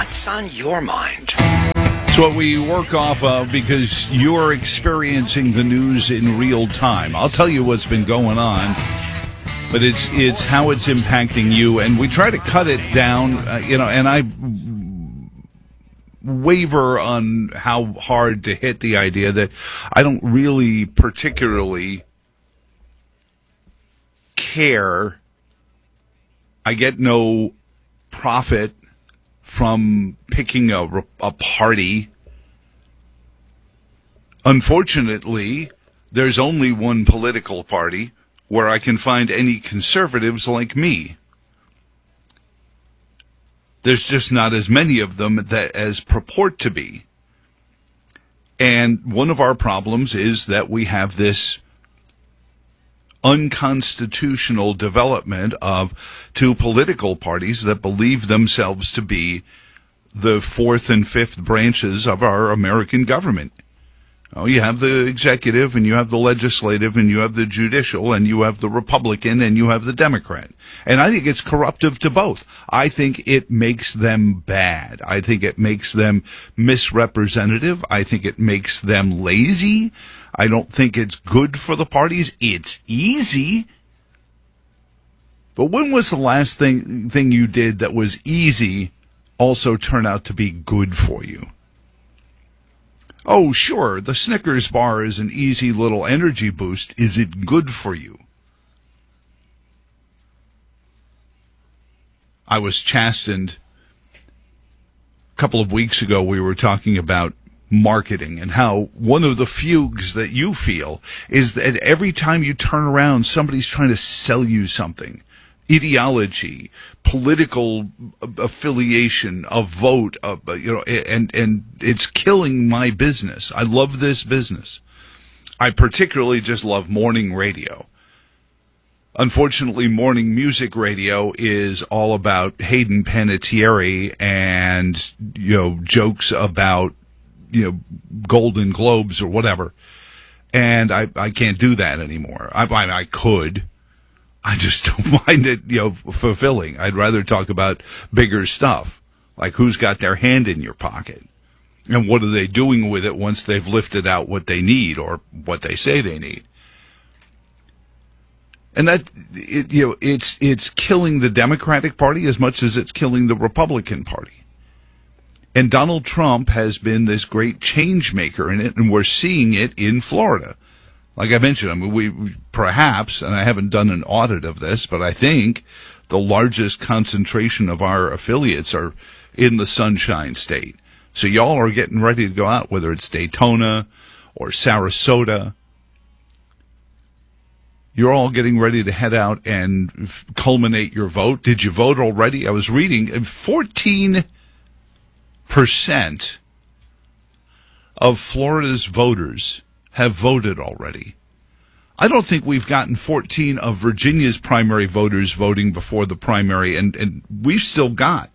What's on your mind? It's what we work off of because you're experiencing the news in real time. I'll tell you what's been going on, but it's how it's impacting you, and we try to cut it down, and I waver on how hard to hit the idea that I don't really particularly care. I get no profit from picking a party. Unfortunately, there's only one political party where I can find any conservatives like me. There's just not as many of them as purport to be. And one of our problems is that we have this unconstitutional development of two political parties that believe themselves to be the fourth and fifth branches of our American government. Oh, you have the executive, and you have the legislative, and you have the judicial, and you have the Republican, and you have the Democrat. And I think it's corruptive to both. I think it makes them bad. I think it makes them misrepresentative. I think it makes them lazy. I don't think it's good for the parties. It's easy. But when was the last thing you did that was easy also turn out to be good for you? Oh, sure, the Snickers bar is an easy little energy boost. Is it good for you? I was chastened a couple of weeks ago. We were talking about marketing and how one of the fugues that you feel is that every time you turn around, somebody's trying to sell you something. Ideology, political affiliation, a vote, and it's killing my business. I love this business. I particularly just love morning radio. Unfortunately, morning music radio is all about Hayden Panettiere and, jokes about, Golden Globes or whatever. And I can't do that anymore. I could. I just don't find it, fulfilling. I'd rather talk about bigger stuff, like who's got their hand in your pocket and what are they doing with it once they've lifted out what they need or what they say they need. And that, it's killing the Democratic Party as much as it's killing the Republican Party. And Donald Trump has been this great change maker in it, and we're seeing it in Florida. Like I mentioned, we perhaps, and I haven't done an audit of this, but I think the largest concentration of our affiliates are in the Sunshine State. So y'all are getting ready to go out, whether it's Daytona or Sarasota. You're all getting ready to head out and culminate your vote. Did you vote already? I was reading 14% of Florida's voters have voted already. I don't think we've gotten 14 of Virginia's primary voters voting before the primary, and we've still got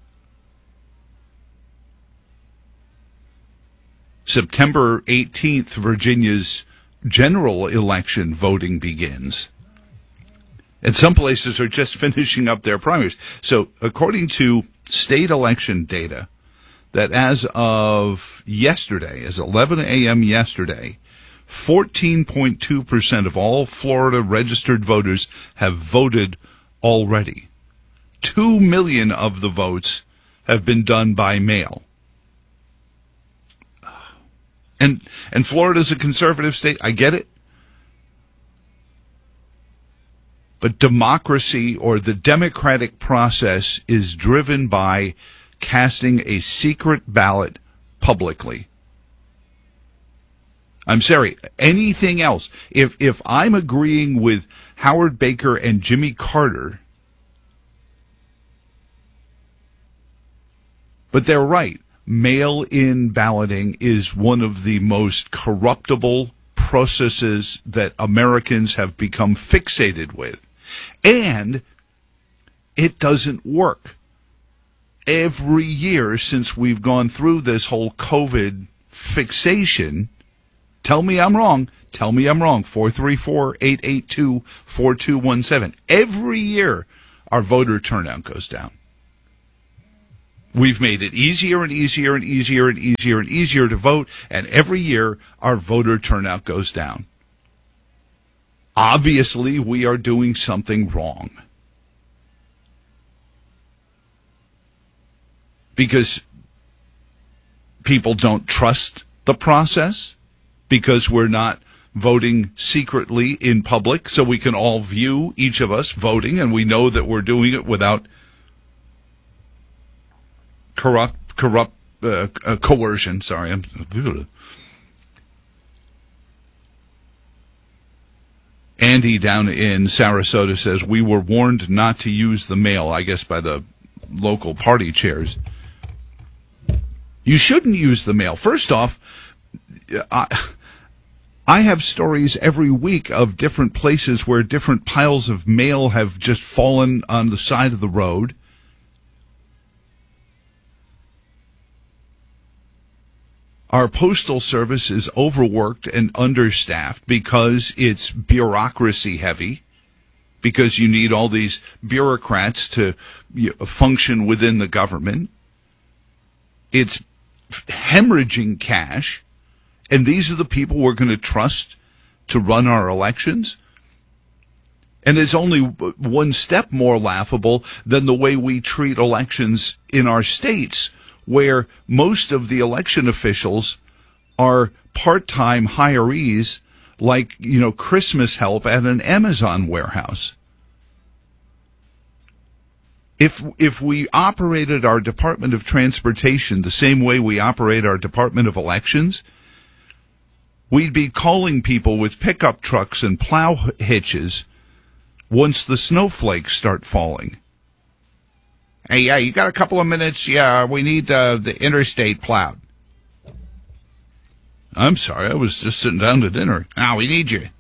September 18th, Virginia's general election voting begins. And some places are just finishing up their primaries. So according to state election data, that as of yesterday, as 11 a.m. yesterday, 14.2% of all Florida registered voters have voted already. 2 million of the votes have been done by mail. And Florida's a conservative state. I get it. But democracy, or the democratic process, is driven by casting a secret ballot publicly. I'm sorry, anything else. If I'm agreeing with Howard Baker and Jimmy Carter, but they're right, mail-in balloting is one of the most corruptible processes that Americans have become fixated with. And it doesn't work. Every year since we've gone through this whole COVID fixation, tell me I'm wrong. Tell me I'm wrong. 434-882-4217. Every year, our voter turnout goes down. We've made it easier and easier and easier and easier and easier to vote, and every year our voter turnout goes down. Obviously, we are doing something wrong. Because people don't trust the process, because we're not voting secretly in public, so we can all view each of us voting, and we know that we're doing it without coercion. Sorry, Andy down in Sarasota says, we were warned not to use the mail, I guess by the local party chairs. You shouldn't use the mail. First off, I have stories every week of different places where different piles of mail have just fallen on the side of the road. Our postal service is overworked and understaffed because it's bureaucracy heavy, because you need all these bureaucrats to function within the government. It's hemorrhaging cash, and these are the people we're going to trust to run our elections. And it's only one step more laughable than the way we treat elections in our states, where most of the election officials are part-time hirees, like, Christmas help at an Amazon warehouse. If we operated our Department of Transportation the same way we operate our Department of Elections, we'd be calling people with pickup trucks and plow hitches once the snowflakes start falling. Hey, yeah, you got a couple of minutes? Yeah, we need the interstate plowed. I'm sorry, I was just sitting down to dinner. Now we need you.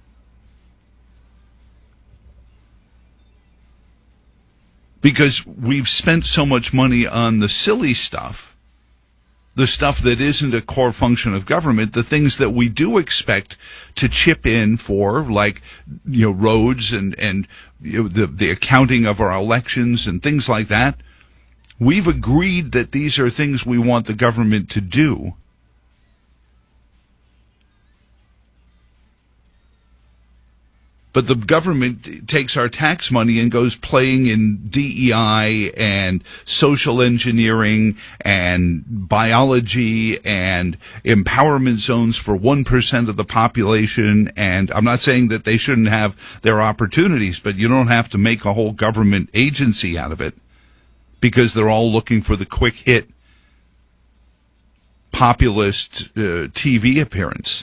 Because we've spent so much money on the silly stuff, the stuff that isn't a core function of government, the things that we do expect to chip in for, like, roads and the accounting of our elections and things like that. We've agreed that these are things we want the government to do. But the government takes our tax money and goes playing in DEI and social engineering and biology and empowerment zones for 1% of the population. And I'm not saying that they shouldn't have their opportunities, but you don't have to make a whole government agency out of it, because they're all looking for the quick hit populist TV appearance.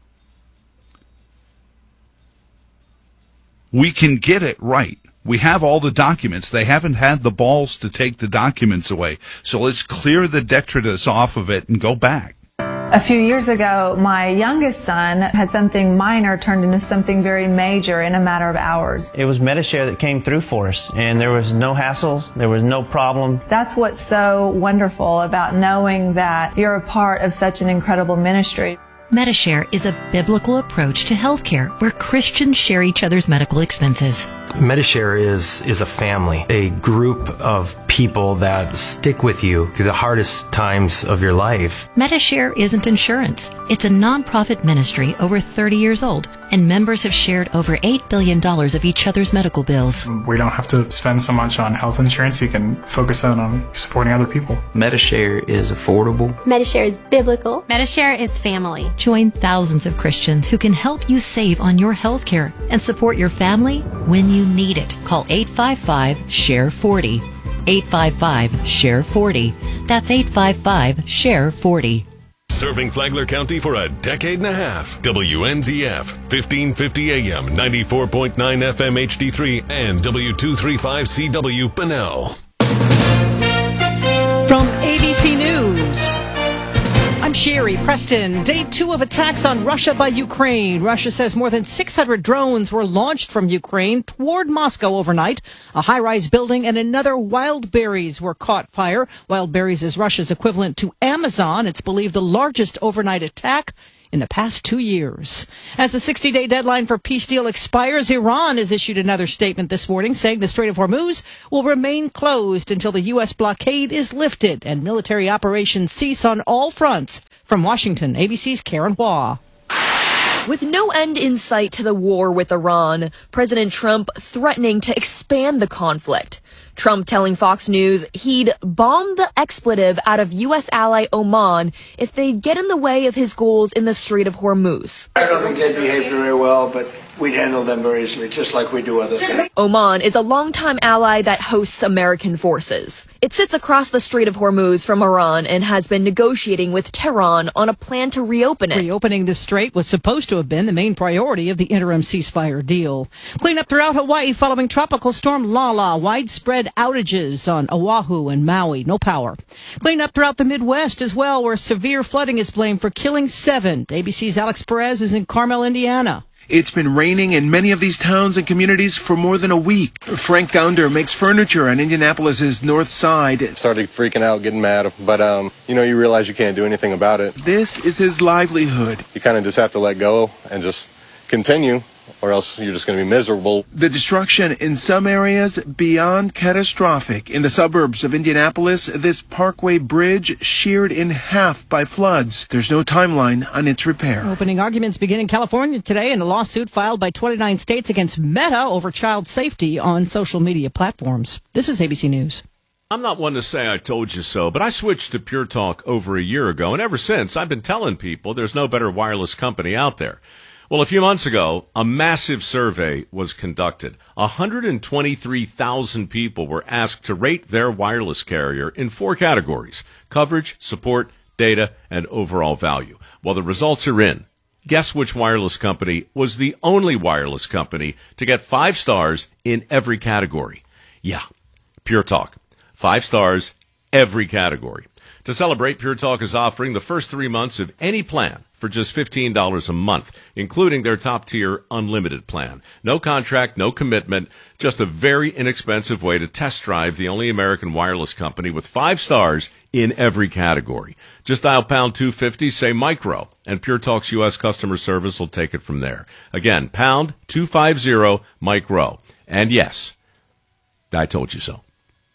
We can get it right. We have all the documents. They haven't had the balls to take the documents away. So let's clear the detritus off of it and go back. A few years ago, my youngest son had something minor turned into something very major in a matter of hours. It was Medi-Share that came through for us, and there was no hassles, there was no problem. That's what's so wonderful about knowing that you're a part of such an incredible ministry. Medi-Share is a biblical approach to healthcare where Christians share each other's medical expenses. Medi-Share is a family, a group of people that stick with you through the hardest times of your life. Medi-Share isn't insurance. It's a nonprofit ministry over 30 years old, and members have shared over $8 billion of each other's medical bills. We don't have to spend so much on health insurance. You can focus on supporting other people. Medi-Share is affordable. Medi-Share is biblical. Medi-Share is family. Join thousands of Christians who can help you save on your health care and support your family when you need it. Call 855-SHARE-40. 855-SHARE-40. That's 855-SHARE-40. Serving Flagler County for a decade and a half. WNZF, 1550 AM, 94.9 FM HD3, and W235CW Bunnell. From ABC News, I'm Sherry Preston. Day 2 of attacks on Russia by Ukraine. Russia says more than 600 drones were launched from Ukraine toward Moscow overnight. A high-rise building and another Wildberries were caught fire. Wildberries is Russia's equivalent to Amazon. It's believed the largest overnight attack in the past 2 years. As the 60-day deadline for peace deal expires, Iran has issued another statement this morning saying the Strait of Hormuz will remain closed until the U.S. blockade is lifted and military operations cease on all fronts. From Washington, ABC's Karen Hua. With no end in sight to the war with Iran, President Trump threatening to expand the conflict. Trump telling Fox News he'd bomb the expletive out of U.S. ally Oman if they get in the way of his goals in the Strait of Hormuz. I don't think they'd behave very well, but we'd handle them very easily, just like we do other things. Oman is a longtime ally that hosts American forces. It sits across the Strait of Hormuz from Iran and has been negotiating with Tehran on a plan to reopen it. Reopening the strait was supposed to have been the main priority of the interim ceasefire deal. Cleanup throughout Hawaii following Tropical Storm Lala. Widespread outages on Oahu and Maui. No power. Cleanup throughout the Midwest as well, where severe flooding is blamed for killing 7. ABC's Alex Perez is in Carmel, Indiana. It's been raining in many of these towns and communities for more than a week. Frank Gounder makes furniture on Indianapolis's north side. Started freaking out, getting mad, but you realize you can't do anything about it. This is his livelihood. You kind of just have to let go and just continue, or else you're just going to be miserable. The destruction in some areas beyond catastrophic. In the suburbs of Indianapolis, this Parkway Bridge sheared in half by floods. There's no timeline on its repair. Opening arguments begin in California today in a lawsuit filed by 29 states against Meta over child safety on social media platforms. This is ABC News. I'm not one to say I told you so, but I switched to Pure Talk over a year ago, and ever since I've been telling people there's no better wireless company out there. Well, a few months ago, a massive survey was conducted. 123,000 people were asked to rate their wireless carrier in 4 categories: coverage, support, data, and overall value. Well, the results are in. Guess which wireless company was the only wireless company to get 5 stars in every category? Yeah, Pure Talk. 5 stars, every category. To celebrate, Pure Talk is offering the first 3 months of any plan for just $15 a month, including their top-tier unlimited plan. No contract, no commitment, just a very inexpensive way to test drive the only American wireless company with 5 stars in every category. Just dial pound 250, say micro, and Pure Talk's U.S. customer service will take it from there. Again, pound 250 micro. And yes, I told you so.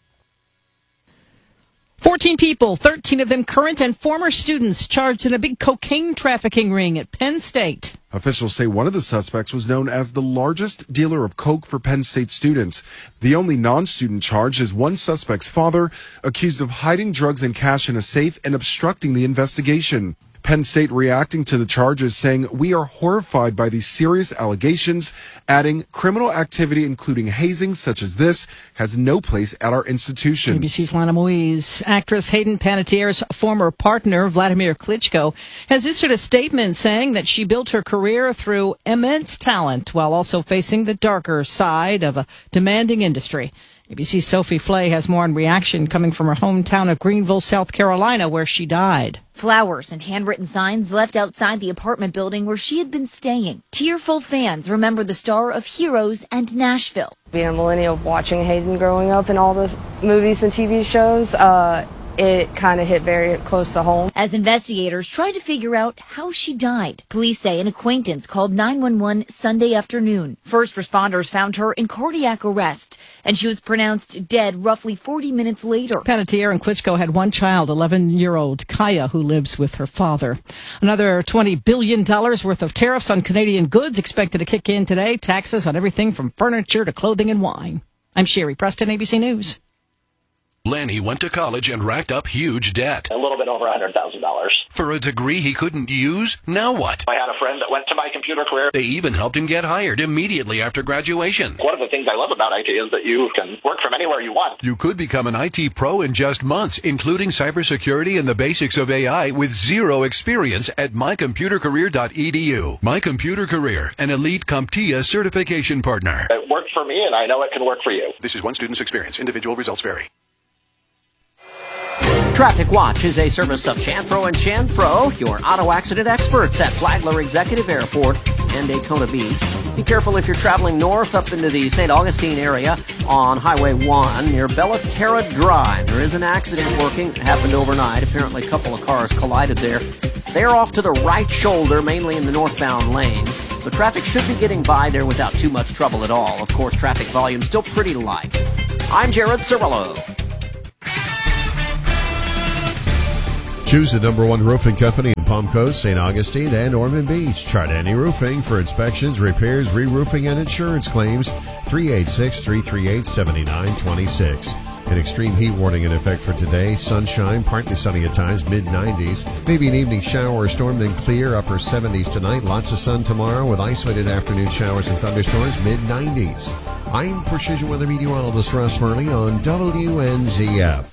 14 people, 13 of them current and former students, charged in a big cocaine trafficking ring at Penn State. Officials say one of the suspects was known as the largest dealer of coke for Penn State students. The only non-student charge is one suspect's father, accused of hiding drugs and cash in a safe and obstructing the investigation. Penn State reacting to the charges, saying, "We are horrified by these serious allegations," adding, "Criminal activity, including hazing such as this, has no place at our institution." ABC's Lana Moise. Actress Hayden Panettiere's former partner, Vladimir Klitschko, has issued a statement saying that she built her career through immense talent while also facing the darker side of a demanding industry. ABC's Sophie Flay has more on reaction coming from her hometown of Greenville, South Carolina, where she died. Flowers and handwritten signs left outside the apartment building where she had been staying. Tearful fans remember the star of Heroes and Nashville. Being a millennial, watching Hayden growing up in all the movies and TV shows, it kind of hit very close to home. As investigators tried to figure out how she died, police say an acquaintance called 911 Sunday afternoon. First responders found her in cardiac arrest, and she was pronounced dead roughly 40 minutes later. Panettiere and Klitschko had one child, 11-year-old Kaya, who lives with her father. Another $20 billion worth of tariffs on Canadian goods expected to kick in today. Taxes on everything from furniture to clothing and wine. I'm Sherry Preston, ABC News. Lanny went to college and racked up huge debt. A little bit over $100,000. For a degree he couldn't use? Now what? I had a friend that went to My Computer Career. They even helped him get hired immediately after graduation. One of the things I love about IT is that you can work from anywhere you want. You could become an IT pro in just months, including cybersecurity and the basics of AI with zero experience at mycomputercareer.edu. My Computer Career, an elite CompTIA certification partner. It worked for me, and I know it can work for you. This is one student's experience. Individual results vary. Traffic Watch is a service of Chanfro and Chanfro, your auto accident experts at Flagler Executive Airport and Daytona Beach. Be careful if you're traveling north up into the St. Augustine area on Highway 1 near Bellaterra Drive. There is an accident working. It happened overnight. Apparently a couple of cars collided there. They're off to the right shoulder, mainly in the northbound lanes. The traffic should be getting by there without too much trouble at all. Of course, traffic volume still pretty light. I'm Jared Cirillo. Choose the #1 roofing company in Palm Coast, St. Augustine, and Ormond Beach. Chardani Roofing for inspections, repairs, re-roofing, and insurance claims. 386-338-7926. An extreme heat warning in effect for today. Sunshine, partly sunny at times, mid-90s. Maybe an evening shower or storm, then clear, upper 70s tonight. Lots of sun tomorrow with isolated afternoon showers and thunderstorms, mid-90s. I'm Precision Weather Meteorologist Russ Murley on WNZF.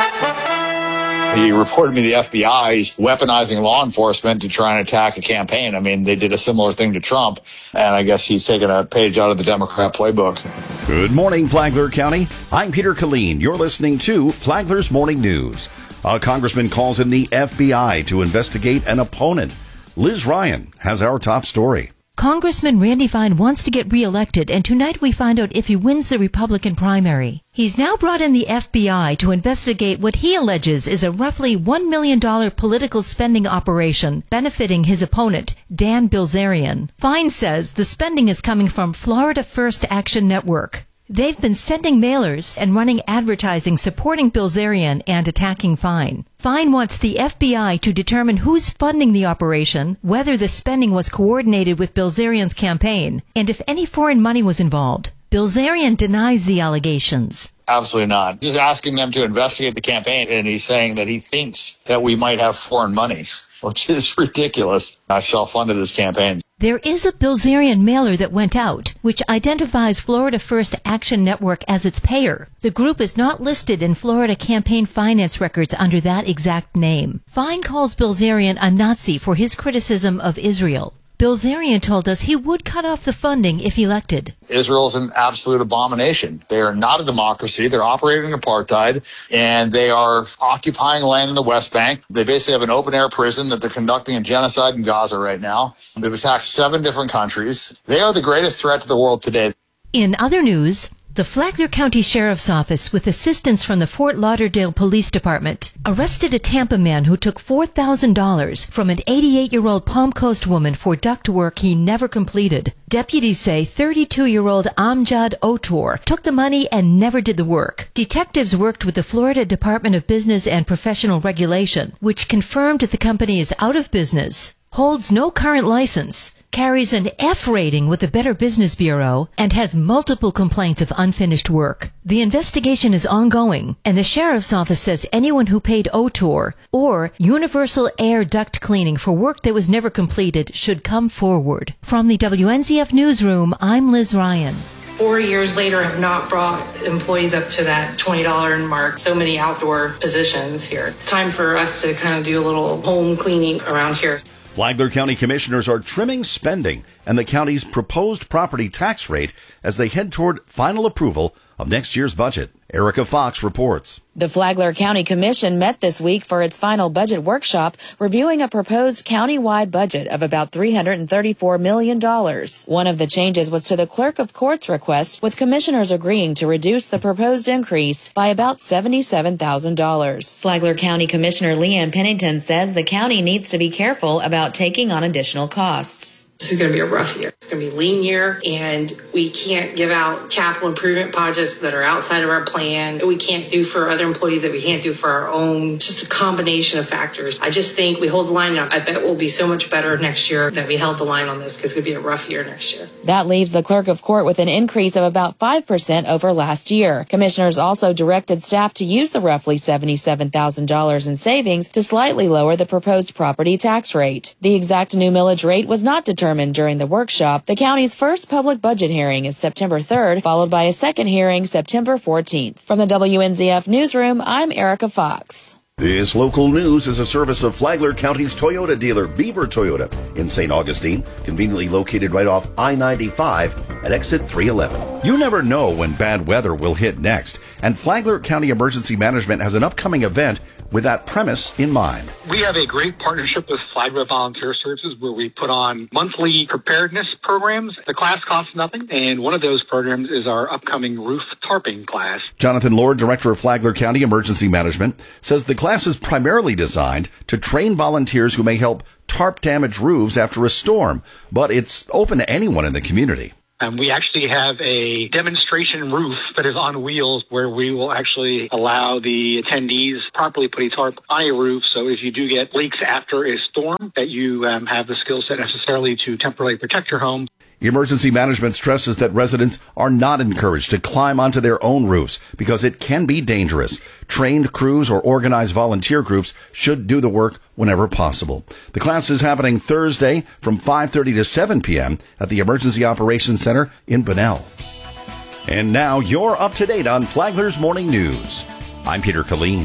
He reported me the FBI's weaponizing law enforcement to try and attack a campaign. I mean, they did a similar thing to Trump, and I guess he's taken a page out of the Democrat playbook. Good morning, Flagler County. I'm Peter Killeen. You're listening to Flagler's Morning News. A congressman calls in the FBI to investigate an opponent. Liz Ryan has our top story. Congressman Randy Fine wants to get reelected, and tonight we find out if he wins the Republican primary. He's now brought in the FBI to investigate what he alleges is a roughly $1 million political spending operation benefiting his opponent, Dan Bilzerian. Fine says the spending is coming from Florida First Action Network. They've been sending mailers and running advertising supporting Bilzerian and attacking Fine. Fine wants the FBI to determine who's funding the operation, whether the spending was coordinated with Bilzerian's campaign, and if any foreign money was involved. Bilzerian denies the allegations. Absolutely not. Just asking them to investigate the campaign, and he's saying that he thinks that we might have foreign money, which is ridiculous. I self-funded this campaign. There is a Bilzerian mailer that went out, which identifies Florida First Action Network as its payer. The group is not listed in Florida campaign finance records under that exact name. Fine calls Bilzerian a Nazi for his criticism of Israel. Bilzerian told us he would cut off the funding if elected. Israel is an absolute abomination. They are not a democracy. They're operating apartheid, and they are occupying land in the West Bank. They basically have an open-air prison that they're conducting a genocide in Gaza right now. They've attacked 7 different countries. They are the greatest threat to the world today. In other news, the Flagler County Sheriff's Office, with assistance from the Fort Lauderdale Police Department, arrested a Tampa man who took $4,000 from an 88-year-old Palm Coast woman for ductwork he never completed. Deputies say 32-year-old Amjad Otor took the money and never did the work. Detectives worked with the Florida Department of Business and Professional Regulation, which confirmed that the company is out of business, holds no current license, carries an F rating with the Better Business Bureau, and has multiple complaints of unfinished work. The investigation is ongoing, and the Sheriff's Office says anyone who paid OTOR or Universal Air Duct Cleaning for work that was never completed should come forward. From the WNZF Newsroom, I'm Liz Ryan. 4 years later, have not brought employees up to that $20 mark. So many outdoor positions here. It's time for us to kind of do a little home cleaning around here. Flagler County commissioners are trimming spending and the county's proposed property tax rate as they head toward final approval of next year's budget. Erica Fox reports. The Flagler County Commission met this week for its final budget workshop, reviewing a proposed county-wide budget of about $334 million. One of the changes was to the clerk of court's request, with commissioners agreeing to reduce the proposed increase by about $77,000. Flagler County Commissioner Leanne Pennington says the county needs to be careful about taking on additional costs. This is going to be a rough year. It's going to be a lean year, and we can't give out capital improvement projects that are outside of our plan. We can't do for other employees that we can't do for our own. Just a combination of factors. I just think we hold the line up. I bet we'll be so much better next year that we held the line on this, because it's going to be a rough year next year. That leaves the clerk of court with an increase of about 5% over last year. Commissioners also directed staff to use the roughly $77,000 in savings to slightly lower the proposed property tax rate. The exact new millage rate was not determined during the workshop. The county's first public budget hearing is September 3rd, followed by a second hearing September 14th. From the WNZF Newsroom, I'm Erica Fox. This local news is a service of Flagler County's Toyota dealer, Beaver Toyota, in St. Augustine, conveniently located right off I-95 at exit 311. You never know when bad weather will hit next, And Flagler County Emergency Management has an upcoming event with that premise in mind. We have a great partnership with Flagler Volunteer Services where we put on monthly preparedness programs. The class costs nothing, and one of those programs is our upcoming roof tarping class. Jonathan Lord, Director of Flagler County Emergency Management, says the class is primarily designed to train volunteers who may help tarp damaged roofs after a storm, but it's open to anyone in the community. We actually have a demonstration roof that is on wheels where we will actually allow the attendees properly put a tarp on a roof. So if you do get leaks after a storm, that you have the skill set necessarily to temporarily protect your home. Emergency Management stresses that residents are not encouraged to climb onto their own roofs because it can be dangerous. Trained crews or organized volunteer groups should do the work whenever possible. The class is happening Thursday from 5:30 to 7 p.m. at the Emergency Operations Center in Bunnell. And now you're up to date on Flagler's Morning News. I'm Peter Killeen.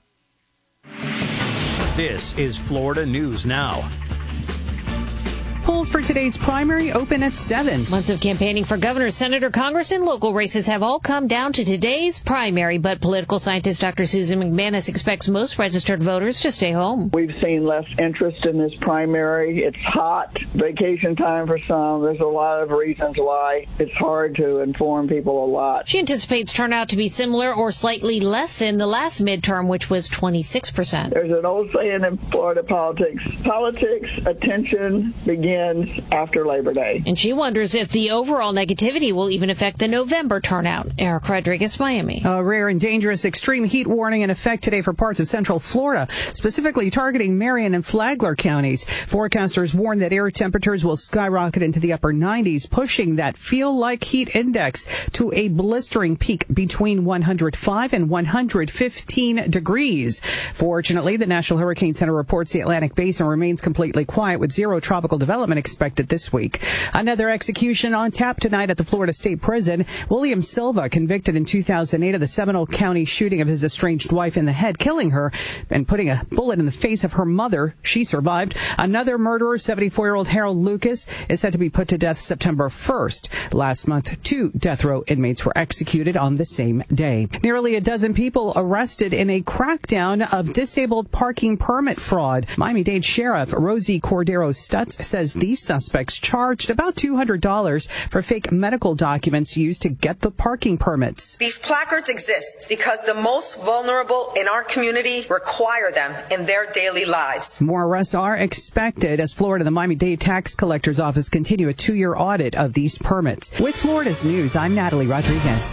This is Florida News Now. Polls for today's primary open at 7. Months of campaigning for governor, senator, Congress, and local races have all come down to today's primary, but political scientist Dr. Susan McManus expects most registered voters to stay home. We've seen less interest in this primary. It's hot, vacation time for some. There's a lot of reasons why it's hard to inform people a lot. She anticipates turnout to be similar or slightly less than the last midterm, which was 26%. There's an old saying in Florida politics, attention begins after Labor Day. And she wonders if the overall negativity will even affect the November turnout. Eric Rodriguez, Miami. A rare and dangerous extreme heat warning in effect today for parts of central Florida, specifically targeting Marion and Flagler counties. Forecasters warn that air temperatures will skyrocket into the upper 90s, pushing that feel-like heat index to a blistering peak between 105 and 115 degrees. Fortunately, the National Hurricane Center reports the Atlantic Basin remains completely quiet with zero tropical development expected this week. Another execution on tap tonight at the Florida State Prison. William Silva, convicted in 2008 of the Seminole County shooting of his estranged wife in the head, killing her and putting a bullet in the face of her mother. She survived. Another murderer, 74-year-old Harold Lucas, is set to be put to death September 1st. Last month, 2 death row inmates were executed on the same day. Nearly a dozen people arrested in a crackdown of disabled parking permit fraud. Miami-Dade Sheriff Rosie Cordero Stutz says these suspects charged about $200 for fake medical documents used to get the parking permits. These placards exist because the most vulnerable in our community require them in their daily lives. More arrests are expected as Florida and the Miami-Dade Tax Collector's Office continue a 2-year audit of these permits. With Florida's News, I'm Natalie Rodriguez.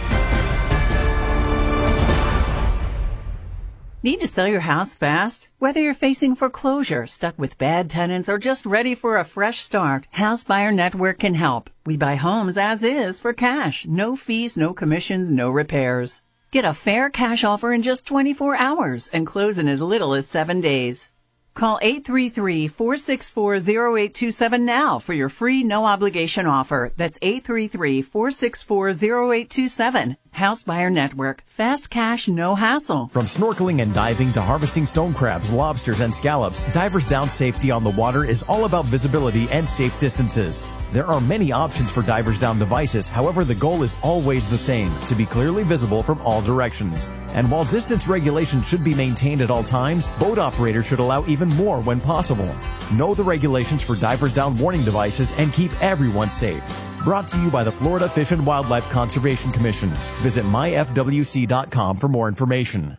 Need to sell your house fast? Whether you're facing foreclosure, stuck with bad tenants, or just ready for a fresh start, House Buyer Network can help. We buy homes as is for cash. No fees, no commissions, no repairs. Get a fair cash offer in just 24 hours and close in as little as 7 days. Call 833-464-0827 now for your free no-obligation offer. That's 833-464-0827. House Buyer Network. Fast cash, no hassle. From snorkeling and diving to harvesting stone crabs, lobsters, and scallops, Divers Down safety on the water is all about visibility and safe distances. There are many options for Divers Down devices. However, the goal is always the same, to be clearly visible from all directions. And while distance regulations should be maintained at all times, boat operators should allow even more when possible. Know the regulations for Divers Down warning devices and keep everyone safe. Brought to you by the Florida Fish and Wildlife Conservation Commission. Visit myfwc.com for more information.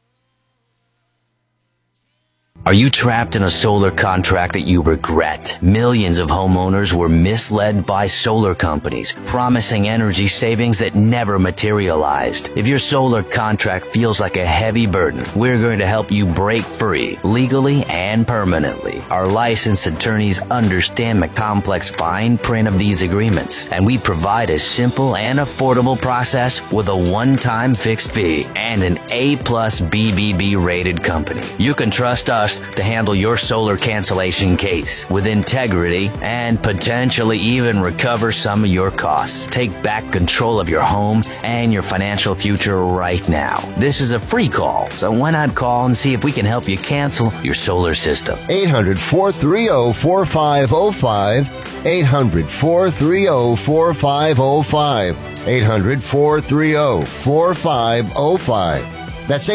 Are you trapped in a solar contract that you regret? Millions of homeowners were misled by solar companies, promising energy savings that never materialized. If your solar contract feels like a heavy burden, we're going to help you break free, legally and permanently. Our licensed attorneys understand the complex fine print of these agreements, and we provide a simple and affordable process with a one-time fixed fee and an A+ BBB rated company. You can trust us to handle your solar cancellation case with integrity and potentially even recover some of your costs. Take back control of your home and your financial future right now. This is a free call, so why not call and see if we can help you cancel your solar system. 800-430-4505. 800-430-4505. 800-430-4505. That's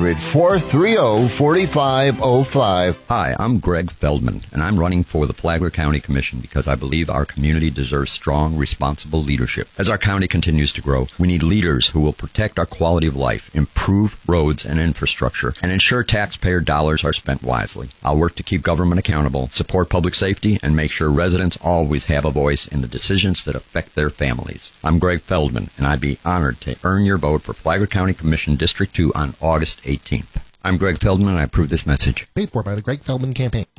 800-430-4505. Hi, I'm Greg Feldman, and I'm running for the Flagler County Commission because I believe our community deserves strong, responsible leadership. As our county continues to grow, we need leaders who will protect our quality of life, improve roads and infrastructure, and ensure taxpayer dollars are spent wisely. I'll work to keep government accountable, support public safety, and make sure residents always have a voice in the decisions that affect their families. I'm Greg Feldman, and I'd be honored to earn your vote for Flagler County Commission District 2 on August 18th. I'm Greg Feldman, and I approve this message. Paid for by the Greg Feldman Campaign.